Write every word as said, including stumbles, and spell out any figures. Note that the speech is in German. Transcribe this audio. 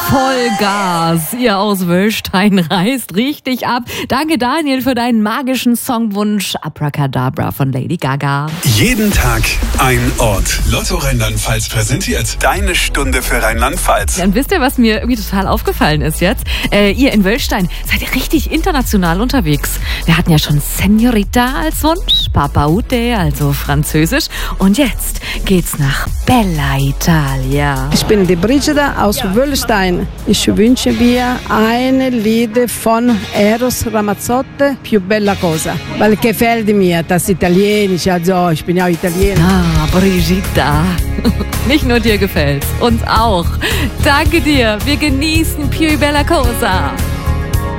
Vollgas. Ihr aus Wöllstein reißt richtig ab. Danke, Daniel, für deinen magischen Songwunsch Abracadabra von Lady Gaga. Jeden Tag ein Ort. Lotto Rheinland-Pfalz präsentiert deine Stunde für Rheinland-Pfalz. Und wisst ihr, was mir irgendwie total aufgefallen ist jetzt? Äh, ihr in Wöllstein seid ihr richtig international unterwegs. Wir hatten ja schon Senorita als Wunsch, Papa Ute, also Französisch. Und jetzt geht's nach Bella Italia. Ich bin die Brigida aus Wöllstein. Ich wünsche mir ein Lied von Eros Ramazzotti, Più bella cosa. Weil gefällt mir das Italienisch, also ich bin ja Italiener. Ah, Brigitta. Nicht nur dir gefällt's, uns auch. Danke dir. Wir genießen Più bella cosa.